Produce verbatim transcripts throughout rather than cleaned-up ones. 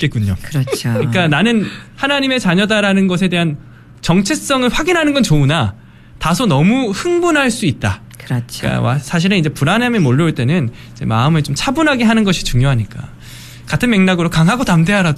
있겠군요. 그렇죠. 그러니까 나는 하나님의 자녀다라는 것에 대한 정체성을 확인하는 건 좋으나 다소 너무 흥분할 수 있다. 그렇죠. 그러니까 사실은 이제 불안함이 몰려올 때는 이제 마음을 좀 차분하게 하는 것이 중요하니까. 같은 맥락으로 강하고 담대하라도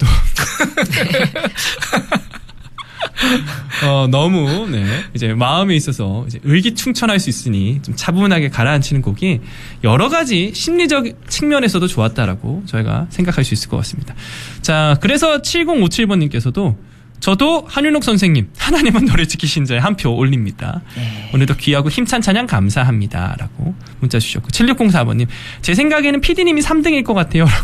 어, 너무 네, 이제 마음에 있어서 이제 의기충천할 수 있으니 좀 차분하게 가라앉히는 곡이 여러 가지 심리적 측면에서도 좋았다라고 저희가 생각할 수 있을 것 같습니다. 자, 그래서 칠공오칠 번님께서도 저도 한윤옥 선생님 하나님은 너를 지키신 자에 한 표 올립니다. 네. 오늘도 귀하고 힘찬 찬양 감사합니다 라고 문자 주셨고, 칠육공사 번님 제 생각에는 피디님이 삼 등일 것 같아요 라고.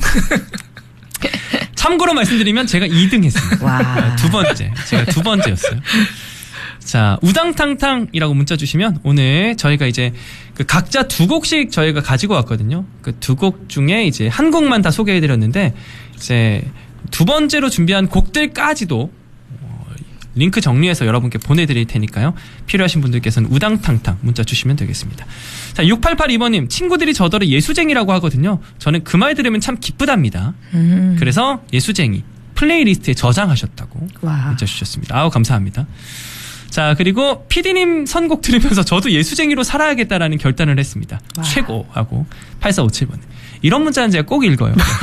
참고로 말씀드리면 제가 이 등 했습니다. 와. 두 번째. 제가 두 번째였어요. 자, 우당탕탕이라고 문자 주시면 오늘 저희가 이제 그 각자 두 곡씩 저희가 가지고 왔거든요. 그 두 곡 중에 이제 한 곡만 다 소개해드렸는데 이제 두 번째로 준비한 곡들까지도 링크 정리해서 여러분께 보내드릴 테니까요. 필요하신 분들께서는 우당탕탕 문자 주시면 되겠습니다. 자, 육팔팔이 번님 친구들이 저더러 예수쟁이라고 하거든요. 저는 그 말 들으면 참 기쁘답니다. 음. 그래서 예수쟁이 플레이리스트에 저장하셨다고 와. 문자 주셨습니다. 아우 감사합니다. 자, 그리고 피디님 선곡 들으면서 저도 예수쟁이로 살아야겠다라는 결단을 했습니다. 와. 최고하고 팔사오칠 번님 이런 문자는 제가 꼭 읽어요. 네.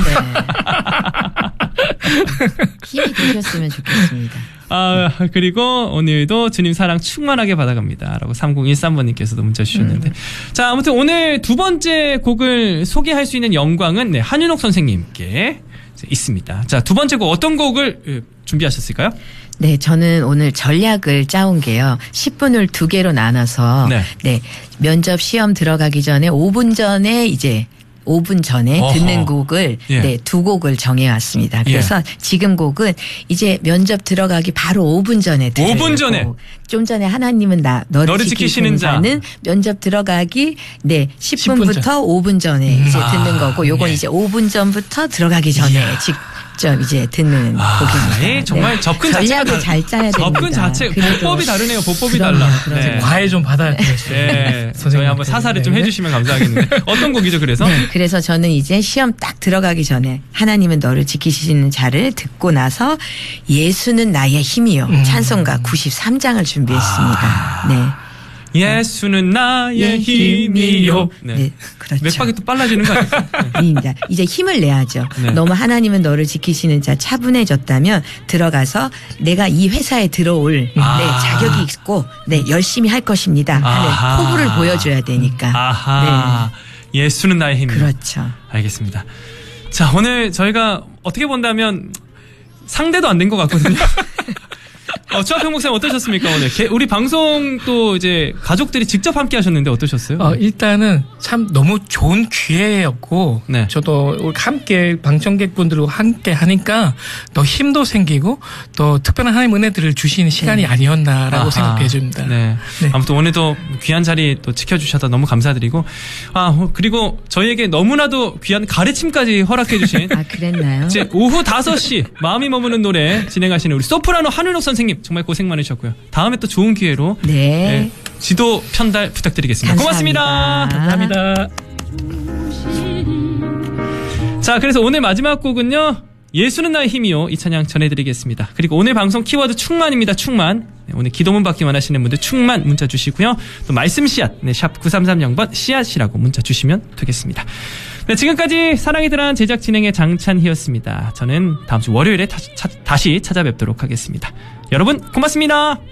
힘이 되셨으면 좋겠습니다. 아, 그리고 오늘도 주님 사랑 충만하게 받아갑니다 라고 삼공일삼 번님께서도 문자 주셨는데 음. 자, 아무튼 오늘 두 번째 곡을 소개할 수 있는 영광은 네, 한윤옥 선생님께 있습니다. 자, 두 번째 곡 어떤 곡을 준비하셨을까요? 네, 저는 오늘 전략을 짜온 게요. 십 분을 두 개로 나눠서 네, 네 면접 시험 들어가기 전에 오 분 전에 이제 오 분 전에 어허. 듣는 곡을 예. 네, 두 곡을 정해왔습니다. 그래서 예. 지금 곡은 이제 면접 들어가기 바로 오 분 전에 들으려고. 오 분 전에. 좀 전에 하나님은 나 너를, 너를 지키시는 자는 면접 들어가기 네 십 분부터 오 분 전에 음. 이제 듣는 거고, 요건 예. 이제 오 분 전부터 들어가기 전에 이야. 직접 이제 듣는 아, 곡입니다. 예, 정말 네. 접근 전략을 잘 짜야 됩니다. 접근 자체 보법이 다르네요. 보법이 그럼요, 달라. 그럼요. 네. 과외 좀 받아야 되겠어요. 네. 저희 한번 사사를 네. 좀 해주시면 감사하겠는데 어떤 곡이죠? 그래서 네. 그래서 저는 이제 시험 딱 들어가기 전에 하나님은 너를 지키시는 자를 듣고 나서 예수는 나의 힘이요 음. 찬송가 구십삼 장을 준비했습니다. 아. 네. 예수는 나의 힘이요. 네. 네, 그렇죠. 몇 박이 또 빨라지는 거 아니에요? 아닙니다. 이제 힘을 내야죠. 네. 너무 하나님은 너를 지키시는 자 차분해졌다면 들어가서 내가 이 회사에 들어올 아. 네, 자격이 있고 네, 열심히 할 것입니다 하는 아하. 포부를 보여줘야 되니까. 아하. 네. 예수는 나의 힘이요. 그렇죠. 알겠습니다. 자, 오늘 저희가 어떻게 본다면 상대도 안 된 것 같거든요. 어, 추하평 목사님 어떠셨습니까 오늘? 게, 우리 방송 또 이제 가족들이 직접 함께 하셨는데 어떠셨어요? 어, 일단은 참 너무 좋은 기회였고 네. 저도 함께 방청객분들과 함께 하니까 더 힘도 생기고 또 특별한 하나님 은혜들을 주시는 시간이 네. 아니었나라고 아하. 생각해 줍니다. 네. 네. 아무튼 오늘도 귀한 자리 또 지켜주셔서 너무 감사드리고 아 그리고 저희에게 너무나도 귀한 가르침까지 허락해 주신 아 그랬나요? 이제 오후 다섯 시 마음이 머무는 노래 진행하시는 우리 소프라노 한윤옥 선생님 정말 고생 많으셨고요. 다음에 또 좋은 기회로 네. 네, 지도 편달 부탁드리겠습니다. 감사합니다. 고맙습니다. 감사합니다. 자, 그래서 오늘 마지막 곡은요. 예수는 나의 힘이요. 이 찬양 전해드리겠습니다. 그리고 오늘 방송 키워드 충만입니다. 충만. 네, 오늘 기도문 받기 원하시는 분들 충만 문자 주시고요. 또 말씀 씨앗 네, 샵 구삼삼영 번 씨앗이라고 문자 주시면 되겠습니다. 네, 지금까지 사랑이 들어간 제작 진행의 장찬희였습니다. 저는 다음 주 월요일에 다, 차, 다시 찾아뵙도록 하겠습니다. 여러분 고맙습니다.